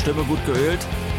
Stimme gut geölt.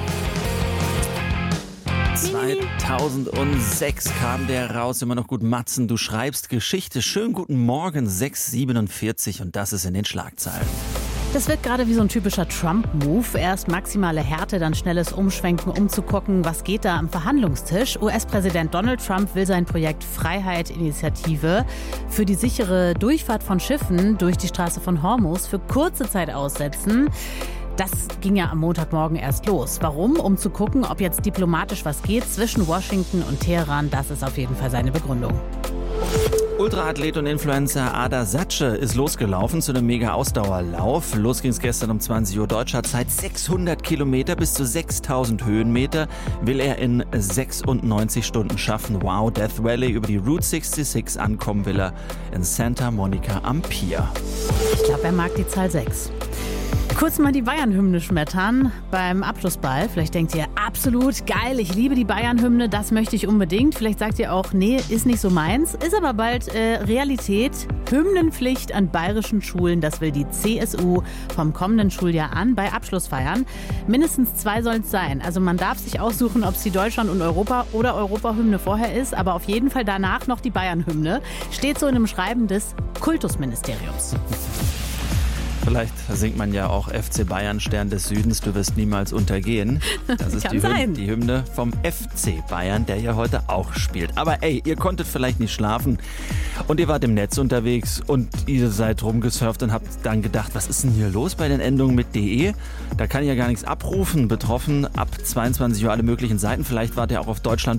2006 kam der raus, immer noch gut. Matzen, du schreibst Geschichte. Schönen guten Morgen, 6:47 und das ist in den Schlagzeilen. Das wird gerade wie so ein typischer Trump-Move. Erst maximale Härte, dann schnelles Umschwenken, um zu gucken, was geht da am Verhandlungstisch. US-Präsident Donald Trump will sein Projekt Freiheit-Initiative für die sichere Durchfahrt von Schiffen durch die Straße von Hormuz für kurze Zeit aussetzen. Das ging ja am Montagmorgen erst los. Warum? Um zu gucken, ob jetzt diplomatisch was geht zwischen Washington und Teheran. Das ist auf jeden Fall seine Begründung. Ultraathlet und Influencer Ada Satsche ist losgelaufen zu einem Mega-Ausdauerlauf. Los ging es gestern um 20 Uhr deutscher Zeit. 600 Kilometer bis zu 6000 Höhenmeter will er in 96 Stunden schaffen. Wow, Death Valley über die Route 66 ankommen will er in Santa Monica am Pier. Ich glaube, er mag die Zahl 6. Kurz mal die Bayern-Hymne schmettern beim Abschlussball. Vielleicht denkt ihr, absolut geil, ich liebe die Bayern-Hymne, das möchte ich unbedingt. Vielleicht sagt ihr auch, nee, ist nicht so meins. Ist aber bald Realität. Hymnenpflicht an bayerischen Schulen, das will die CSU vom kommenden Schuljahr an bei Abschlussfeiern. Mindestens 2 sollen es sein. Also man darf sich aussuchen, ob es die Deutschland- und Europa- oder Europahymne vorher ist, aber auf jeden Fall danach noch die Bayern-Hymne. Steht so in einem Schreiben des Kultusministeriums. Vielleicht singt man ja auch FC Bayern, Stern des Südens, du wirst niemals untergehen. Das ist die Hymne vom FC Bayern, der ja heute auch spielt. Aber ey, ihr konntet vielleicht nicht schlafen und ihr wart im Netz unterwegs und ihr seid rumgesurft und habt dann gedacht, was ist denn hier los bei den Endungen mit .de? Da kann ich ja gar nichts abrufen. Betroffen ab 22 Uhr alle möglichen Seiten. Vielleicht wart ihr auch auf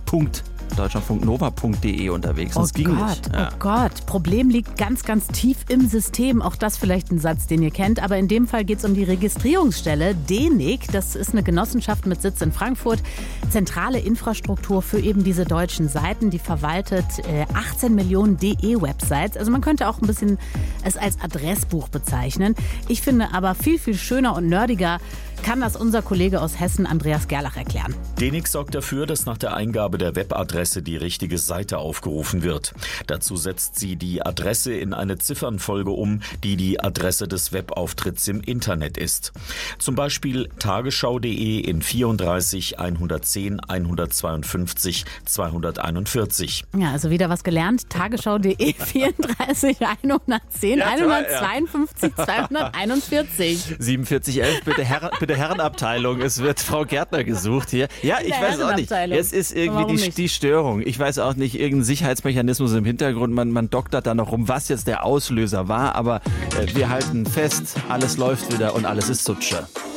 deutschlandfunknova.de unterwegs. Oh Gott, Problem liegt ganz, ganz tief im System. Auch das vielleicht ein Satz, den ihr kennt. Aber in dem Fall geht es um die Registrierungsstelle DENIC. Das ist eine Genossenschaft mit Sitz in Frankfurt. Zentrale Infrastruktur für eben diese deutschen Seiten. Die verwaltet 18 Millionen DE-Websites. Also man könnte auch ein bisschen es als Adressbuch bezeichnen. Ich finde aber viel, viel schöner und nerdiger kann das unser Kollege aus Hessen, Andreas Gerlach, erklären. DENIC sorgt dafür, dass nach der Eingabe der Webadresse die richtige Seite aufgerufen wird. Dazu setzt sie die Adresse in eine Ziffernfolge um, die die Adresse des Webauftritts im Internet ist. Zum Beispiel tagesschau.de in 34 110 152 241. Ja, also wieder was gelernt. Tagesschau.de 34 110 152 241. 4711, bitte Herrenabteilung, es wird Frau Gärtner gesucht hier. Ja, ich weiß auch nicht. Es ist irgendwie die Störung. Ich weiß auch nicht, irgendein Sicherheitsmechanismus im Hintergrund. Man doktert da noch rum, was jetzt der Auslöser war. Aber wir halten fest, alles läuft wieder und alles ist Sutsche.